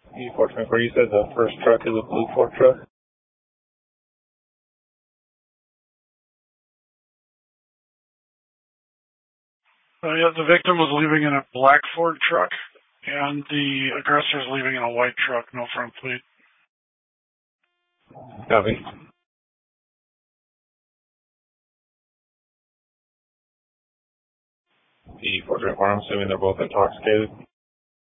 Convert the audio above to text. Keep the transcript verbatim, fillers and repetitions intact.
E four twenty-four, you said the first truck is a blue Ford truck? Uh, yeah, the victim was leaving in a black Ford truck, and the aggressor is leaving in a white truck, no front plate. Copy. E four twenty-four, I'm assuming they're both intoxicated.